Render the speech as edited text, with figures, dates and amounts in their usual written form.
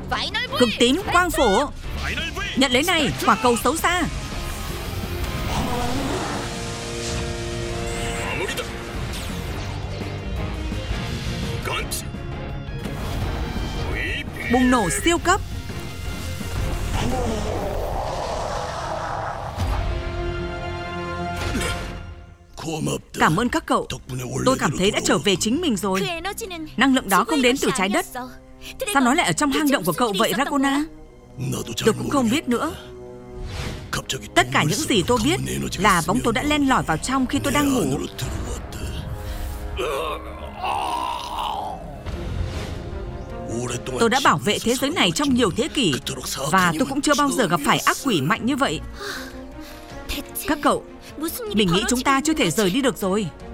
Cực tím quang phổ. Nhận lấy này, quả cầu xấu xa. Bùng nổ siêu cấp. Cảm ơn các cậu. Tôi cảm thấy đã trở về chính mình rồi. Năng lượng đó không đến từ trái đất. Sao nó lại ở trong hang động của cậu vậy, Rakona? Tôi cũng không biết nữa. Tất cả những gì tôi biết là bóng tối đã len lỏi vào trong khi tôi đang ngủ. Tôi đã bảo vệ thế giới này trong nhiều thế kỷ, và tôi cũng chưa bao giờ gặp phải ác quỷ mạnh như vậy. Các cậu, mình nghĩ chúng ta chưa thể rời đi được rồi.